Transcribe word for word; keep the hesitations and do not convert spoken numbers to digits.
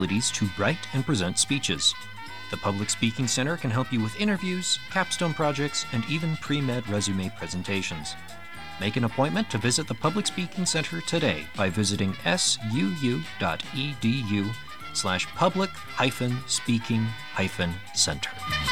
abilities to write and present speeches. The Public Speaking Center can help you with interviews, capstone projects, and even pre-med resume presentations. Make an appointment to visit the Public Speaking Center today by visiting suu.edu slash public hyphen speaking hyphen center.